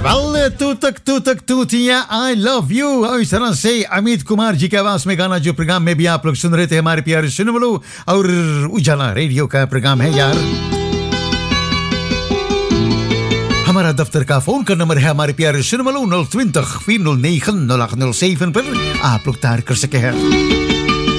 Well तू तक तूतिया I love you और इस तरह से अमित कुमार जी की आवाज में गाना जो प्रोग्राम में भी आप लोग सुन रहे थे हमारे प्यारे सुनो वालों और उजाला रेडियो का प्रोग्राम है यार। हमारा दफ्तर का फोन का नंबर है हमारे प्यारे सुनो वालों 020 409 0807 पर आप लोग तार कर सके हैं।